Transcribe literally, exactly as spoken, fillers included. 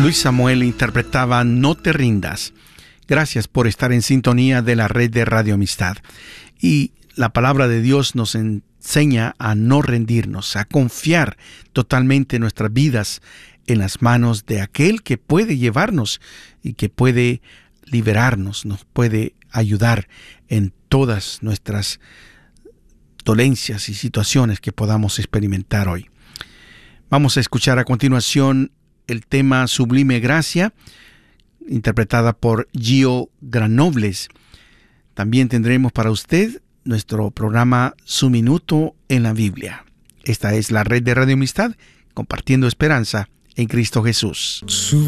Luis Samuel interpretaba No te rindas. Gracias por estar en sintonía de la red de Radio Amistad. Y la palabra de Dios nos enseña a no rendirnos, a confiar totalmente nuestras vidas en las manos de aquel que puede llevarnos y que puede liberarnos, nos puede ayudar en todas nuestras dolencias y situaciones que podamos experimentar hoy. Vamos a escuchar a continuación el tema Sublime Gracia, interpretada por Gio Granobles. También tendremos para usted nuestro programa Su Minuto en la Biblia. Esta es la red de Radio Amistad, compartiendo esperanza en Cristo Jesús.